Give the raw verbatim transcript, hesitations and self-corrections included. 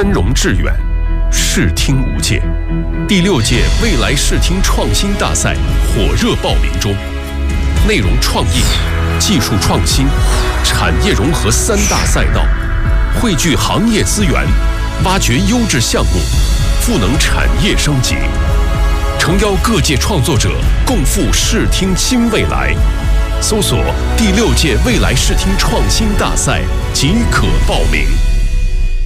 深融致远，视听无界。第六届未来视听创新大赛火热报名中，内容创意、技术创新、产业融合三大赛道，汇聚行业资源，挖掘优质项目，赋能产业升级。诚邀各界创作者共赴视听新未来。搜索第六届未来视听创新大赛即可报名。